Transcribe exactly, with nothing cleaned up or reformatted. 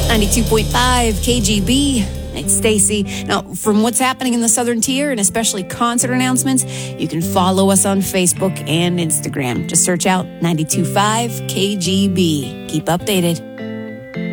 ninety-two point five K G B. It's Stacy. Now, from what's happening in the Southern Tier, and especially concert announcements, you can follow us on Facebook and Instagram. Just search out ninety-two point five K G B. Keep updated.